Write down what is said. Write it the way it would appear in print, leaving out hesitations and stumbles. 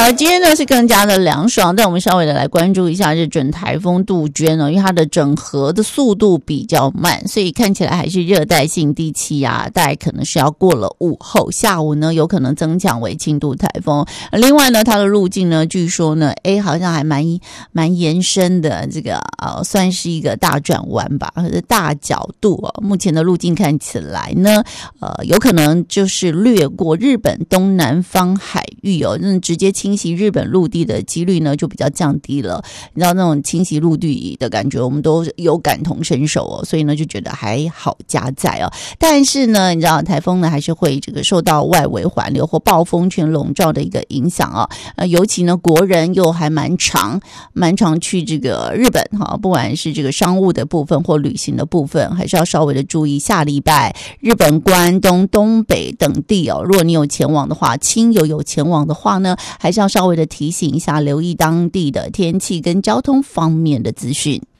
今天呢是更加的凉爽，但我们稍微的来关注一下这准台风杜鹃因为它的整合的速度比较慢，所以看起来还是热带性低气压，大概可能是要过了午后，下午呢有可能增强为轻度台风。另外呢，它的路径呢，据说呢，好像还蛮延伸的，这个算是一个大转弯吧，或者大角度目前的路径看起来呢，有可能就是掠过日本东南方海域直接侵袭日本陆地的几率呢就比较降低了。你知道那种侵袭陆地的感觉我们都有感同身受所以呢就觉得还好加在但是呢你知道台风呢还是会这个受到外围环流或暴风圈笼罩的一个影响尤其呢国人又还蛮常去这个日本不管是这个商务的部分或旅行的部分，还是要稍微的注意下礼拜日本关东东北等地如果你有前往的话，亲友有前往的话呢，还是要稍微的提醒一下，留意当地的天气跟交通方面的资讯。